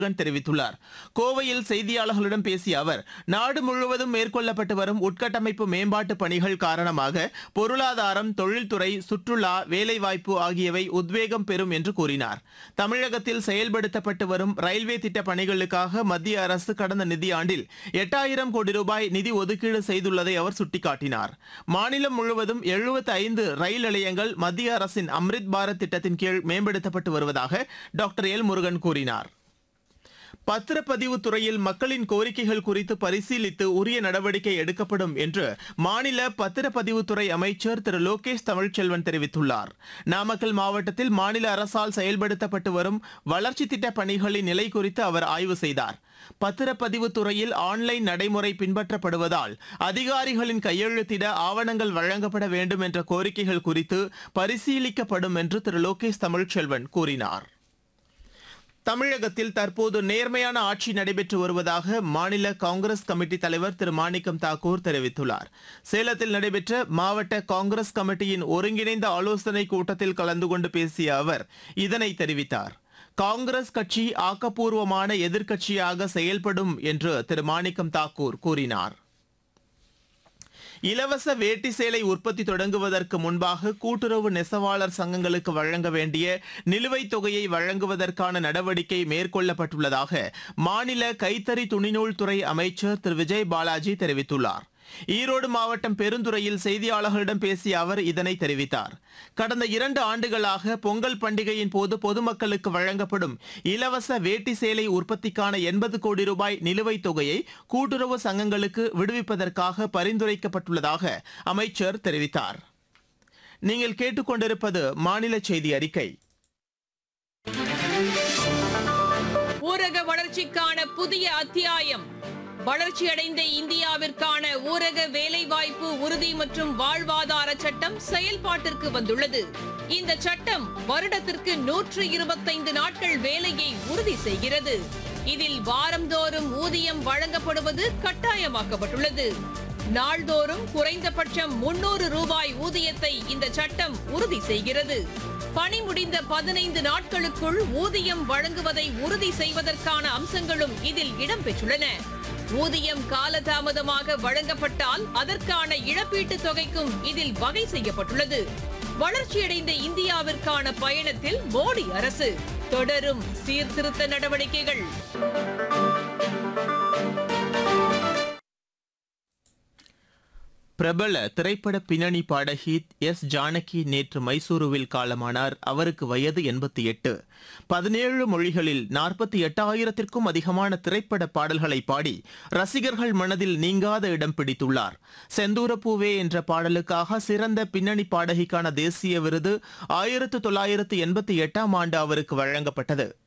தெரிவித்துள்ளார். கோவையில் செய்தியாளர்களிடம் பேசிய அவர், நாடு முழுவதும் மேற்கொள்ளப்பட்டு வரும் உட்கட்டமைப்பு மேம்பாட்டு பணிகள் காரணமாக பொருளாதாரம், தொழில்துறை, சுற்றுலா, வேலைவாய்ப்பு ஆகியவை உத்வேகம் பெறும் என்று கூறினார். தமிழகத்தில் செயல்படுத்தப்பட்டு வரும் ரயில்வே திட்ட பணிகளுக்காக மத்திய அரசு கடந்த நிதியாண்டில் 8000 கோடி ரூபாய் நிதி ஒதுக்கீடு செய்துள்ளதை அவர் சுட்டிக்காட்டினார். மாநிலம் முழுவதும் 75 ரயில் நிலையங்கள் மத்திய அரசின் அம்ரித் பாரத் திட்டத்தின் கீழ் மேம்படுத்தப்பட்டு வருவதாக டாக்டர் எல் முருகன் கூறினார். பத்திரப்பதிவு துறையில் மக்களின் கோரிக்கைகள் குறித்து பரிசீலித்து உரிய நடவடிக்கை எடுக்கப்படும் என்று மாநில பத்திரப்பதிவுத்துறை அமைச்சர் திரு லோகேஷ் தமிழ்ச்செல்வன் தெரிவித்துள்ளார். நாமக்கல் மாவட்டத்தில் மாநில அரசால் செயல்படுத்தப்பட்டு வரும் வளர்ச்சி திட்ட பணிகளின் நிலை குறித்து அவர் ஆய்வு செய்தார். பத்திரப்பதிவு துறையில் ஆன்லைன் நடைமுறை பின்பற்றப்படுவதால் அதிகாரிகளின் கையெழுத்திட ஆவணங்கள் வழங்கப்பட வேண்டும் என்ற கோரிக்கைகள் குறித்து பரிசீலிக்கப்படும் என்று திரு லோகேஷ் தமிழ்ச்செல்வன் கூறினார். தமிழகத்தில் தற்போது நேர்மையான ஆட்சி நடைபெற்று வருவதாக மாநில காங்கிரஸ் கமிட்டி தலைவர் திரு மாணிக்கம் தாக்கூர் தெரிவித்துள்ளார். சேலத்தில் நடைபெற்ற மாவட்ட காங்கிரஸ் கமிட்டியின் ஒருங்கிணைந்த ஆலோசனைக் கூட்டத்தில் கலந்து கொண்டு பேசிய அவர் இதனை தெரிவித்தார். காங்கிரஸ் கட்சி ஆக்கப்பூர்வமான எதிர்க்கட்சியாக செயல்படும் என்று திரு மாணிக்கம் தாக்கூர் கூறினார். இலவச வேட்டி சேலை உற்பத்தி தொடங்குவதற்கு முன்பாக கூட்டுறவு நெசவாளர் சங்கங்களுக்கு வழங்க வேண்டிய நிலுவைத் தொகையை வழங்குவதற்கான நடவடிக்கை மேற்கொள்ளப்பட்டுள்ளதாக மாநில கைத்தறி துணிநூல் துறை அமைச்சர் திரு விஜய் பாலாஜி தெரிவித்துள்ளார். ஈரோடு மாவட்டம் பெருந்துறையில் செய்தியாளர்களிடம் பேசிய அவர் இதனை தெரிவித்தார். கடந்த 2 ஆண்டுகளாக பொங்கல் பண்டிகையின் போது பொதுமக்களுக்கு வழங்கப்படும் இலவச வேட்டி சேலை உற்பத்திக்கான 80 கோடி ரூபாய் நிலுவைத் தொகையை கூட்டுறவு சங்கங்களுக்கு விடுவிப்பதற்காக பரிந்துரைக்கப்பட்டுள்ளதாக அமைச்சர் தெரிவித்தார். நீங்கள் கேட்டுக்கொண்டிருப்பது மாநில செய்தி அறிக்கை. ஊரக வளர்ச்சிக்கான புதிய அத்தியாயம். வளர்ச்சியடைந்த இந்தியாவிற்கான ஊரக வேலைவாய்ப்பு உறுதி மற்றும் வாழ்வாதார சட்டம் செயல்பாட்டிற்கு வந்துள்ளது. இந்த சட்டம் வருடத்திற்கு 125 நாட்கள் வேலையை உறுதி செய்கிறது. இதில் வாரந்தோறும் ஊதியம் வழங்கப்படுவது கட்டாயமாக்கப்பட்டுள்ளது. நாள்தோறும் குறைந்தபட்சம் 300 ரூபாய் ஊதியத்தை இந்த சட்டம் உறுதி செய்கிறது. பணி முடிந்த 15 நாட்களுக்குள் ஊதியம் வழங்குவதை உறுதி செய்வதற்கான அம்சங்களும் இதில் இடம்பெற்றுள்ளன. ஊதியம் காலதாமதமாக வழங்கப்பட்டால் அதற்கான இழப்பீட்டுத் தொகைக்கும் இதில் வகை செய்யப்பட்டுள்ளது. வளர்ச்சியடைந்த இந்தியாவிற்கான பயணத்தில் மோடி அரசு தொடரும் சீர்திருத்த நடவடிக்கைகள். பிரபல திரைப்பட பின்னணி பாடகி எஸ் ஜானகி நேற்று மைசூருவில் காலமானார். அவருக்கு வயது 88. 17 மொழிகளில் 48,000த்திற்கும் அதிகமான திரைப்பட பாடல்களை பாடி ரசிகர்கள் மனதில் நீங்காத இடம் பிடித்துள்ளார். செந்தூரப்பூவே என்ற பாடலுக்காக சிறந்த பின்னணி பாடகிக்கான தேசிய விருது 1988ஆம் ஆண்டு அவருக்கு வழங்கப்பட்டது.